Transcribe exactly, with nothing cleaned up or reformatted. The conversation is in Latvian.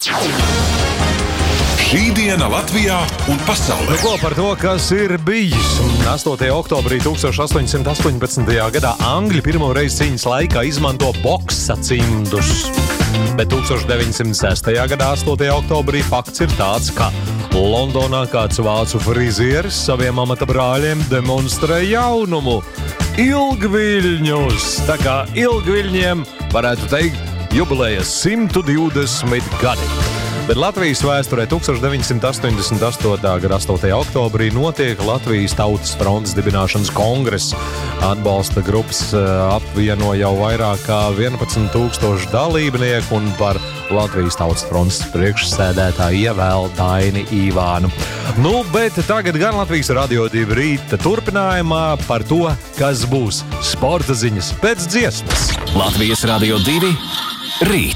Šī diena Latvijā un pasaulē. Nu, ko par to, kas ir bijis? astotajā oktobrī tūkstoš astoņsimt astoņpadsmitajā gadā Angļi pirmo reizi cīņas laikā izmanto boksa cimdus. Bet tūkstoš deviņsimt sestajā gadā astotajā oktobrī fakts ir tāds, ka Londonā kāds vācu frizieris saviem amata brāļiem demonstrē jaunumu – ilgviļņus. Tā kā ilgviļņiem varētu teikt jubilejas simt divdesmit gadi. Bet Latvijas vēsturē tūkstoš deviņsimt astoņdesmit astotajā gada astotajā oktobrī notiek Latvijas Tautas frontes dibināšanas kongress. Atbalsta grupas apvieno jau vairāk kā vienpadsmit tūkstoši dalībnieku un par Latvijas Tautas frontes priekšsēdētāju ievēl Daini Ivānu. Nu, bet tagad gan Latvijas Radio divi rīta turpinājumā par to, kas būs sporta ziņas pēc dziesmas. Latvijas Radio divi rīt.